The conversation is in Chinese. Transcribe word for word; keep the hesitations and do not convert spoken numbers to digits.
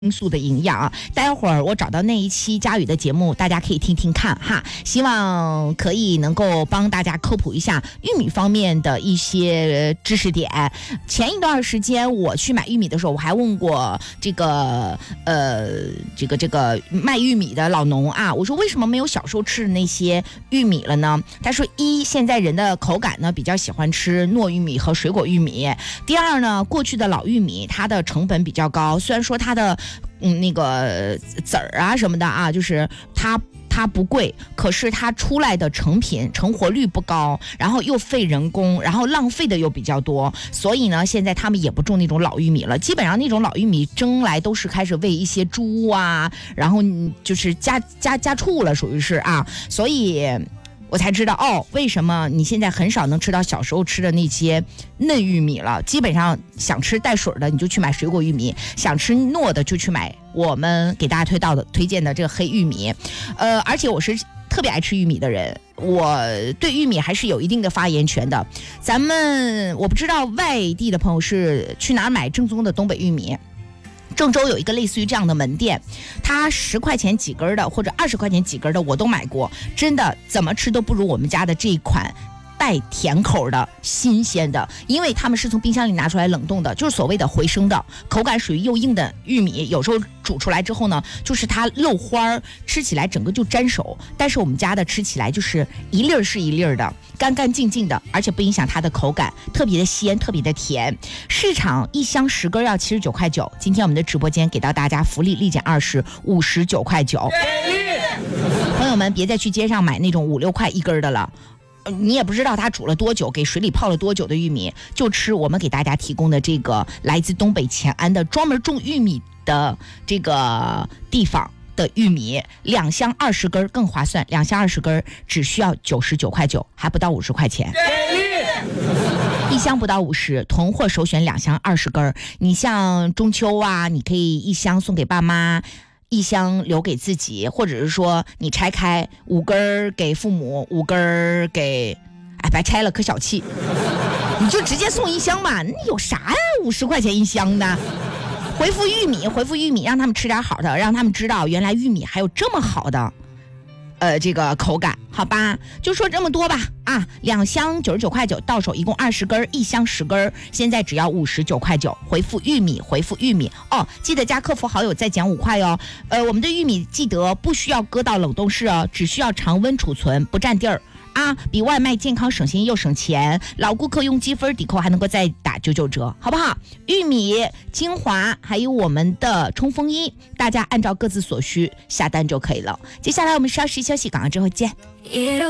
因素的营养啊，待会儿我找到那一期佳宇的节目，大家可以听听看哈，希望可以能够帮大家科普一下玉米方面的一些知识点。前一段时间我去买玉米的时候，我还问过这个呃这个这个卖玉米的老农啊，我说为什么没有小时候吃的那些玉米了呢？他说一，现在人的口感呢比较喜欢吃糯玉米和水果玉米；第二呢，过去的老玉米它的成本比较高，虽然说它的嗯，那个籽儿啊什么的啊，就是它它不贵，可是它出来的成品成活率不高，然后又费人工，然后浪费的又比较多，所以呢，现在他们也不种那种老玉米了，基本上那种老玉米蒸来都是开始喂一些猪啊，然后就是加加加畜了，属于是啊，所以我才知道哦，为什么你现在很少能吃到小时候吃的那些嫩玉米了？基本上想吃带水的，你就去买水果玉米；想吃糯的，就去买我们给大家推到的推荐的这个黑玉米。呃，而且我是特别爱吃玉米的人，我对玉米还是有一定的发言权的。咱们我不知道外地的朋友是去哪儿买正宗的东北玉米。郑州有一个类似于这样的门店，它十块钱几根的或者二十块钱几根的我都买过，真的怎么吃都不如我们家的这一款带甜口的新鲜的，因为他们是从冰箱里拿出来冷冻的，就是所谓的回生的，口感属于又硬的玉米，有时候煮出来之后呢，就是它漏花，吃起来整个就粘手，但是我们家的吃起来就是一粒儿是一粒儿的，干干净净的，而且不影响它的口感，特别的鲜，特别的甜。市场一箱十根要七十九块九，今天我们的直播间给到大家福利立减二十，五十九块九。朋友们别再去街上买那种五六块一根的了。你也不知道它煮了多久，给水里泡了多久的玉米，就吃我们给大家提供的这个来自东北乾安的专门种玉米的这个地方的玉米，两箱二十根更划算，两箱二十根只需要九十九块九，还不到五十块钱。一箱不到五十，囤货首选两箱二十根。你像中秋啊，你可以一箱送给爸妈，一箱留给自己，或者是说你拆开五根给父母，五根给，哎，白拆了可小气，你就直接送一箱吧，那有啥呀？五十块钱一箱的。回复玉米，回复玉米，让他们吃点好的，让他们知道原来玉米还有这么好的。呃，这个口感，好吧，就说这么多吧啊！两箱九十九块九，到手一共二十根，一箱十根，现在只要五十九块九。回复玉米，回复玉米哦，记得加客服好友再减五块哦。呃，我们的玉米记得不需要搁到冷冻室哦，只需要常温储存，不占地儿啊，比外卖健康省心又省钱。老顾客用积分抵扣还能够再打九九折，好不好？玉米、精华还有我们的冲锋衣，大家按照各自所需下单就可以了。接下来我们稍事休息，广告之后见。